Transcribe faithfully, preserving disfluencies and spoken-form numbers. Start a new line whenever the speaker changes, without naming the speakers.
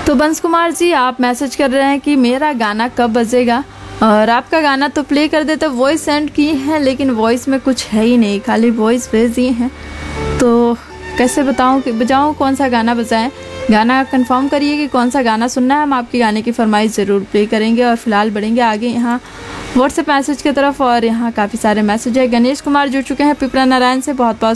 तो बंस कुमार जी, आप मैसेज कर रहे हैं कि मेरा गाना कब बजेगा, और आपका गाना तो प्ले कर देते, वॉइस सेंड की है लेकिन वॉइस में कुछ है ही नहीं, खाली वॉइस भेज दिए हैं। तो कैसे बताऊं कि बजाऊं, कौन सा गाना बजाएं? गाना कंफर्म करिए कि कौन सा गाना सुनना है, हम आपके गाने की फरमाइश ज़रूर प्ले करेंगे। और फिलहाल बढ़ेंगे आगे यहाँ व्हाट्सएप मैसेज की तरफ, और यहाँ काफ़ी सारे मैसेज है। गणेश कुमार जुड़ चुके हैं पिपरा नारायण से, बहुत बहुत